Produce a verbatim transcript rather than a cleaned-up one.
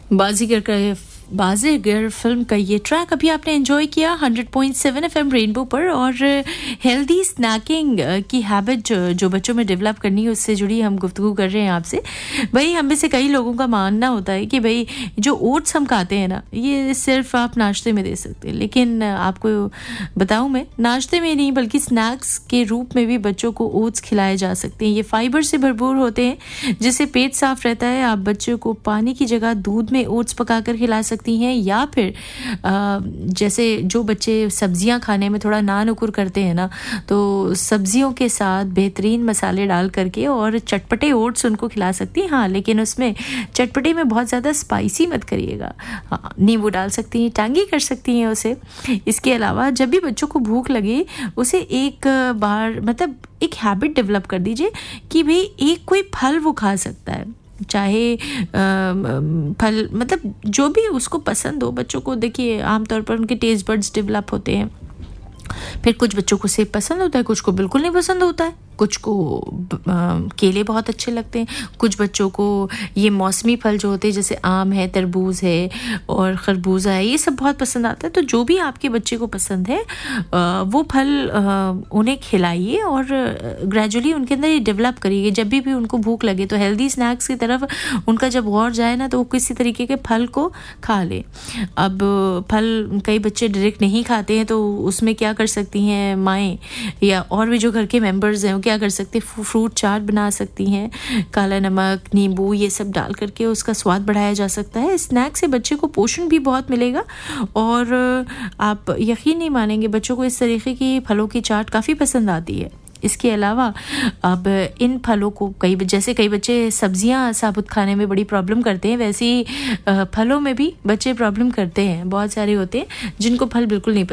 बाजीगर का बाजीगर फिल्म का ये ट्रैक अभी आपने एंजॉय किया hundred point seven FM rainbow पर। और हेल्दी स्नैकिंग की हैबिट जो, जो बच्चों में डेवलप करनी है उससे जुड़ी हम गुफ्तगू कर रहे हैं आपसे। भाई हम में से कई लोगों का मानना होता है कि भाई जो ओट्स हम खाते हैं ना, ये सिर्फ आप नाश्ते में दे सकते हैं, लेकिन आपको बताऊं मैं, नाश्ते में नहीं बल्कि स्नैक्स के रूप में भी बच्चों को ओट्स खिलाए जा सकते हैं। ये फाइबर से भरपूर होते हैं जिससे पेट साफ रहता है। आप बच्चों को पानी की जगह दूध में ओट्स पकाकर खिला सकते हैं, या फिर आ, जैसे जो बच्चे सब्जियां खाने में थोड़ा नानुकुर करते हैं ना, तो सब्जियों के साथ बेहतरीन मसाले डाल करके और चटपटे ओट्स उनको खिला सकती हैं। हाँ, लेकिन उसमें चटपटे में बहुत ज़्यादा स्पाइसी मत करिएगा। हाँ, नींबू डाल सकती हैं, टैंगी कर सकती हैं उसे। इसके अलावा जब भी बच्चों को भूख लगे उसे एक बार मतलब एक हैबिट डेवलप कर दीजिए कि भाई एक कोई फल वो खा सकता है, चाहे फल मतलब जो भी उसको पसंद हो। बच्चों को देखिए आमतौर पर उनके टेस्ट बड्स डेवलप होते हैं, फिर कुछ बच्चों को सेब पसंद होता है, कुछ को बिल्कुल नहीं पसंद होता है, कुछ को आ, केले बहुत अच्छे लगते हैं, कुछ बच्चों को ये मौसमी फल जो होते हैं जैसे आम है, तरबूज है और खरबूजा है, ये सब बहुत पसंद आता है। तो जो भी आपके बच्चे को पसंद है आ, वो फल आ, उन्हें खिलाइए और ग्रेजुअली उनके अंदर ये डेवलप करिए। जब भी भी उनको भूख लगे तो हेल्दी स्नैक्स की तरफ उनका जब गौर जाए ना, तो वो किसी तरीके के फल को खा ले। अब फल कई बच्चे डायरेक्ट नहीं खाते हैं, तो उसमें क्या कर सकती हैं माएँ या और भी जो घर के मेंबर्स हैं क्या कर सकते हैं, फ्रूट चाट बना सकती हैं, काला नमक, नींबू ये सब डाल करके उसका स्वाद बढ़ाया जा सकता है। स्नैक से बच्चे को पोषण भी बहुत मिलेगा और आप यकीन नहीं मानेंगे बच्चों को इस तरीके की फलों की चाट काफ़ी पसंद आती है। इसके अलावा अब इन फलों को कई जैसे कई बच्चे सब्जियां साबुत खाने में बड़ी प्रॉब्लम करते हैं, वैसे ही फलों में भी बच्चे प्रॉब्लम करते हैं। बहुत सारे होते हैं जिनको फल बिल्कुल नहीं